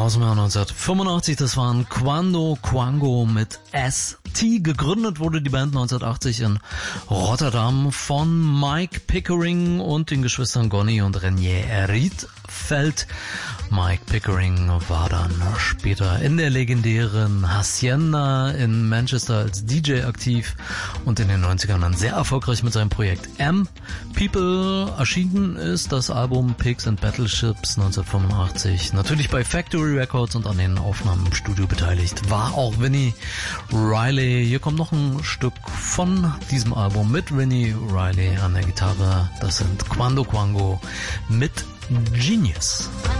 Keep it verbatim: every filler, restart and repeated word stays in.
aus dem Jahr neunzehnhundertfünfundachtzig. Das waren Quando Quango mit S T. Gegründet wurde die Band neunzehnhundertachtzig in Rotterdam von Mike Pickering und den Geschwistern Gonny und René Rietveld. Mike Pickering war dann später in der legendären Hacienda in Manchester als D J aktiv und in den neunzigern dann sehr erfolgreich mit seinem Projekt M. People. Erschienen ist das Album Pigs and Battleships neunzehnhundertfünfundachtzig. Natürlich bei Factory Records und an den Aufnahmen im Studio beteiligt war auch Vinnie Riley. Hier kommt noch ein Stück von diesem Album mit Vinnie Riley an der Gitarre. Das sind Quando Quango mit Genius.